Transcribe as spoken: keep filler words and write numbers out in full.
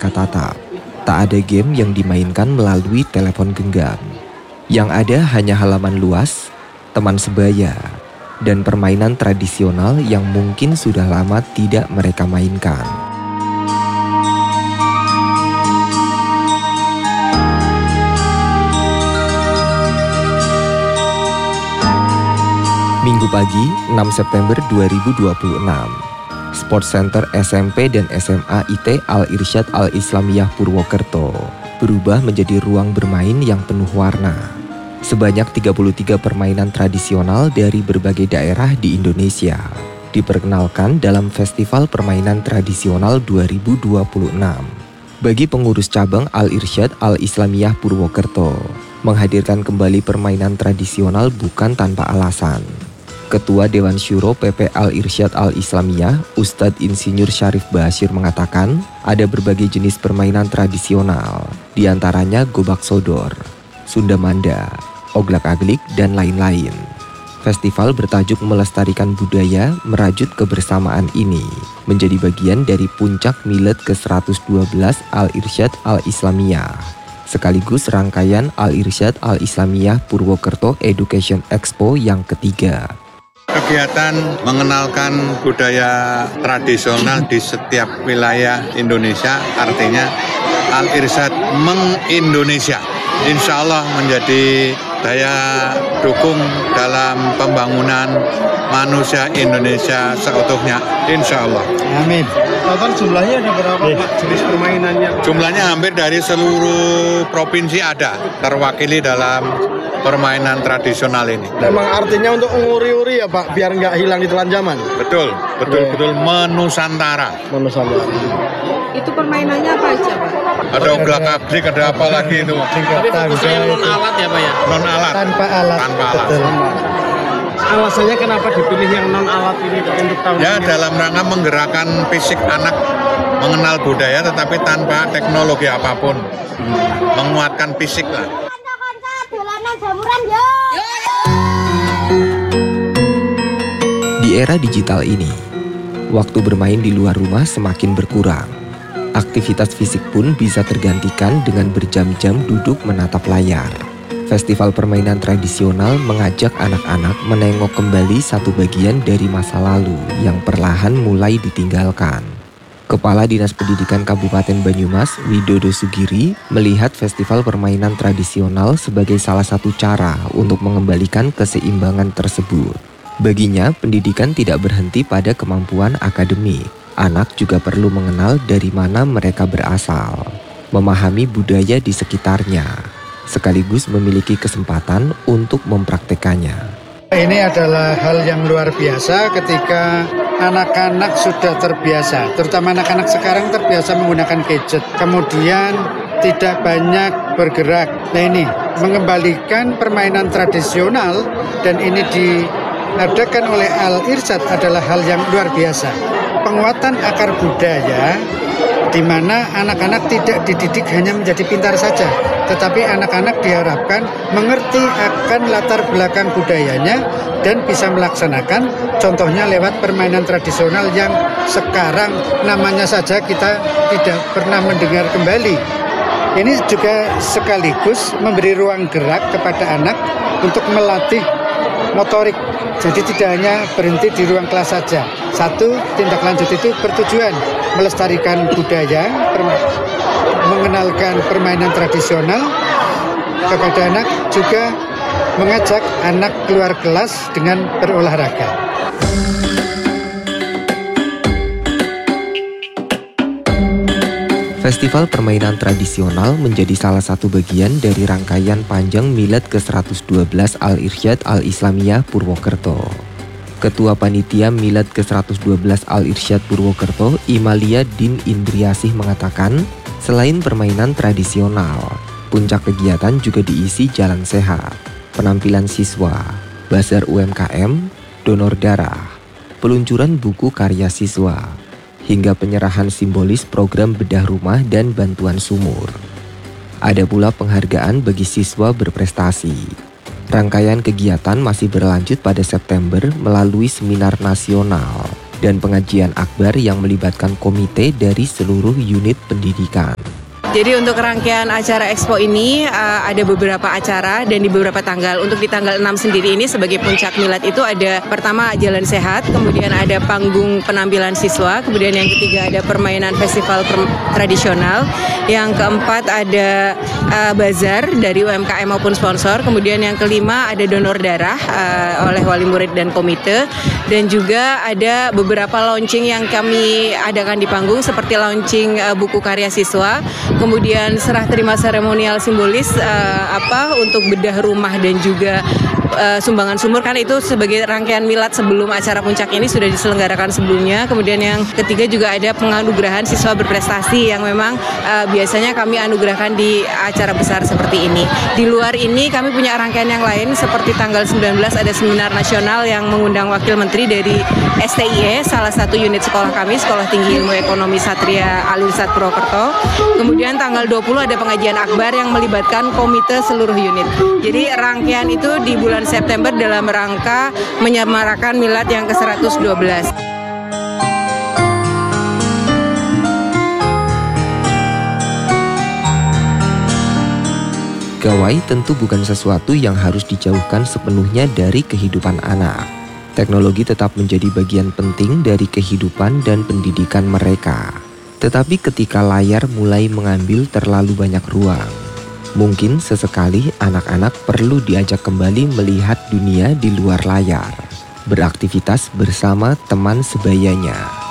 mereka tatap. Tak ada game yang dimainkan melalui telepon genggam. Yang ada hanya halaman luas, teman sebaya, dan permainan tradisional yang mungkin sudah lama tidak mereka mainkan. Minggu pagi, enam September dua ribu dua puluh enam, Sports Center S M P dan S M A I T Al-Irsyad Al-Islamiyah Purwokerto berubah menjadi ruang bermain yang penuh warna. Sebanyak tiga puluh tiga permainan tradisional dari berbagai daerah di Indonesia diperkenalkan dalam Festival Permainan Tradisional dua ribu dua puluh enam. Bagi pengurus cabang Al-Irsyad Al-Islamiyah Purwokerto, menghadirkan kembali permainan tradisional bukan tanpa alasan. Ketua Dewan Syuro P P Al-Irsyad Al-Islamiyah, Ustadz Insinyur Syarif Bashir mengatakan ada berbagai jenis permainan tradisional, diantaranya gobak sodor, Sunda Manda, oglak-aglik, dan lain-lain. Festival bertajuk melestarikan budaya merajut kebersamaan ini menjadi bagian dari puncak milad ke seratus dua belas Al-Irsyad Al-Islamiyah, sekaligus rangkaian Al-Irsyad Al-Islamiyah Purwokerto Education Expo yang ketiga. Kegiatan mengenalkan budaya tradisional di setiap wilayah Indonesia, artinya Al-Irsyad meng-Indonesia. Insya Allah menjadi daya dukung dalam pembangunan manusia Indonesia seutuhnya, insya Allah. Amin. Total jumlahnya ada berapa Pak jenis permainannya? Jumlahnya hampir dari seluruh provinsi ada, terwakili dalam permainan tradisional ini. Memang artinya untuk nguri-uri ya Pak, biar nggak hilang di telan zaman? Betul, betul-betul menusantara. Menusantara. Itu permainannya apa aja Pak? Ada oglak-aglik, ada apa lagi itu? Tapi fokusnya non alat ya Pak ya? Non alat. Tanpa alat. Tanpa alat. Betul. Alasannya kenapa dipilih yang non alat ini Pak untuk tahun Ya ini? dalam rangka menggerakkan fisik anak mengenal budaya tetapi tanpa teknologi apapun. Menguatkan fisik lah. Di era digital ini, waktu bermain di luar rumah semakin berkurang. Aktivitas fisik pun bisa tergantikan dengan berjam-jam duduk menatap layar. Festival permainan tradisional mengajak anak-anak menengok kembali satu bagian dari masa lalu yang perlahan mulai ditinggalkan. Kepala Dinas Pendidikan Kabupaten Banyumas, Widodo Sugiri, melihat festival permainan tradisional sebagai salah satu cara untuk mengembalikan keseimbangan tersebut. Baginya, pendidikan tidak berhenti pada kemampuan akademik. Anak juga perlu mengenal dari mana mereka berasal, memahami budaya di sekitarnya, sekaligus memiliki kesempatan untuk mempraktekannya. Ini adalah hal yang luar biasa ketika anak-anak sudah terbiasa, terutama anak-anak sekarang terbiasa menggunakan gadget, kemudian tidak banyak bergerak. Nah ini, mengembalikan permainan tradisional dan ini diadakan oleh Al-Irsyad adalah hal yang luar biasa. Penguatan akar budaya di mana anak-anak tidak dididik hanya menjadi pintar saja, tetapi anak-anak diharapkan mengerti akan latar belakang budayanya dan bisa melaksanakan contohnya lewat permainan tradisional yang sekarang namanya saja kita tidak pernah mendengar kembali. Ini juga sekaligus memberi ruang gerak kepada anak untuk melatih motorik. Jadi tidak hanya berhenti di ruang kelas saja. Satu, tindak lanjut itu bertujuan melestarikan budaya, mengenalkan permainan tradisional kepada anak, juga mengajak anak keluar kelas dengan berolahraga. Festival permainan tradisional menjadi salah satu bagian dari rangkaian panjang milad ke seratus dua belas Al-Irsyad Al-Islamiyah Purwokerto. Ketua Panitia Milad ke seratus dua belas Al-Irsyad Purwokerto, Imalia Din Indriasih mengatakan, selain permainan tradisional, puncak kegiatan juga diisi jalan sehat, penampilan siswa, bazar U M K M, donor darah, peluncuran buku karya siswa, hingga penyerahan simbolis program bedah rumah dan bantuan sumur. Ada pula penghargaan bagi siswa berprestasi. Rangkaian kegiatan masih berlanjut pada September melalui seminar nasional dan pengajian akbar yang melibatkan komite dari seluruh unit pendidikan. Jadi untuk rangkaian acara Expo ini uh, ada beberapa acara dan di beberapa tanggal. Untuk di tanggal enam sendiri ini sebagai puncak milad itu ada pertama Jalan Sehat, kemudian ada panggung penampilan siswa, kemudian yang ketiga ada permainan festival tradisional, yang keempat ada uh, bazar dari U M K M maupun sponsor, kemudian yang kelima ada donor darah uh, oleh wali murid dan komite, dan juga ada beberapa launching yang kami adakan di panggung seperti launching uh, buku karya siswa, kemudian serah terima seremonial simbolis uh, apa untuk bedah rumah dan juga uh, sumbangan sumur, kan itu sebagai rangkaian milad sebelum acara puncak ini sudah diselenggarakan sebelumnya. Kemudian yang ketiga juga ada penganugerahan siswa berprestasi yang memang uh, biasanya kami anugerahkan di acara besar seperti ini. Di luar ini kami punya rangkaian yang lain seperti tanggal sembilan belas ada seminar nasional yang mengundang wakil menteri dari S T I E, salah satu unit sekolah kami, Sekolah Tinggi Ilmu Ekonomi Satria Al-Irsyad Purwokerto. Kemudian tanggal dua puluh ada pengajian akbar yang melibatkan komite seluruh unit. Jadi rangkaian itu di bulan September dalam rangka menyemarakan milad yang ke seratus dua belas. Gawai tentu bukan sesuatu yang harus dijauhkan sepenuhnya dari kehidupan anak. Teknologi tetap menjadi bagian penting dari kehidupan dan pendidikan mereka. Tetapi ketika layar mulai mengambil terlalu banyak ruang, mungkin sesekali anak-anak perlu diajak kembali melihat dunia di luar layar, beraktivitas bersama teman sebayanya.